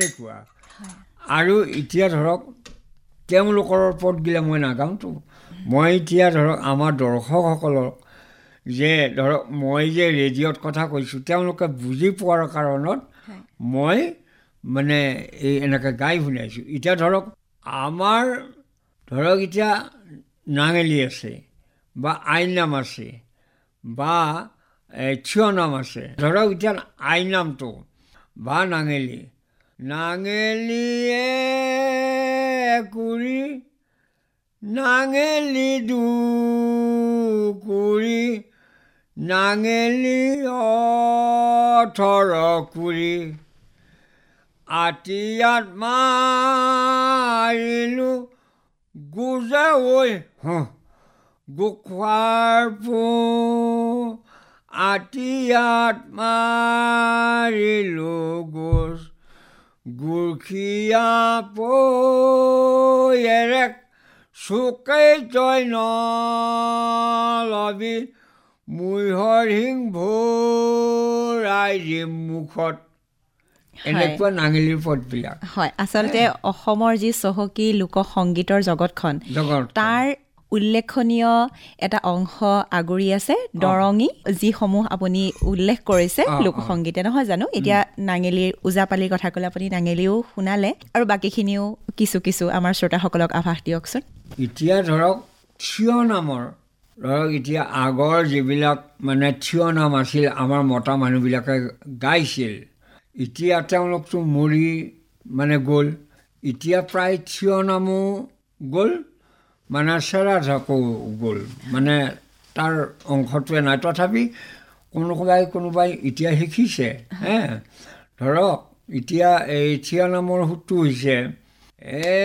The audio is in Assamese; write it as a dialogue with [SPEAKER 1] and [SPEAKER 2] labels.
[SPEAKER 1] কোৱা আৰু এতিয়া ধৰক তেওঁলোকৰ ওপৰত গিলে মই নাগাওঁতো মই এতিয়া ধৰক আমাৰ দৰ্শকসকলক যে ধৰক মই যে ৰেডিঅ'ত কথা কৈছোঁ তেওঁলোকে বুজি পোৱাৰ কাৰণত মই মানে এই এনেকৈ গাই শুনাইছোঁ এতিয়া ধৰক আমাৰ ধৰক এতিয়া নাঙেলি আছে বা আইনাম আছে বা থিয়নাম আছে ধৰক এতিয়া আইনামটো বা নাঙেলিয়ে কুৰি নাঙেলি দুকুৰি নাঙেলি 18 কুৰি আটিয়াত মাৰিলোঁ গোজে ঐ গোখোৱাৰ পো আটিয়াত মাৰিলোঁ গোজ গুৰখীয়া পয়েৰেক চুকেই তই নলবি মুইহৰ সিং ভৰাই দিম মুখত এনেকুৱা নাঙেলিৰ পদবিলাক
[SPEAKER 2] হয় আচলতে অসমৰ যি চহকী লোকসংগীতৰ জগতখন তাৰ উল্লেখনীয় এটা অংশ আগুৰি আছে দৰঙী যিসমূহ আপুনি উল্লেখ কৰিছে লোকসংগীতে নহয় জানো এতিয়া নাঙেলিৰ ওজাপালিৰ কথা ক'লে আপুনি নাঙেলিও শুনালে আৰু বাকীখিনিও কিছু আমাৰ শ্ৰোতাসকলক আভাস দিয়কচোন
[SPEAKER 1] এতিয়া ধৰক থিয়নামৰ ধৰক এতিয়া আগৰ যিবিলাক মানে থিয়নাম আছিল আমাৰ মতা মানুহবিলাকে গাইছিল এতিয়া তেওঁলোকতো মৰি মানে গ'ল এতিয়া প্ৰায় থিয়নামো গ'ল মানে চেৰাঢাকো গ'ল মানে তাৰ অংশটোৱে নাই তথাপি কোনোবাই এতিয়া শিকিছে ধৰক এতিয়া এই থিয়নামৰ সুৰটো হৈছে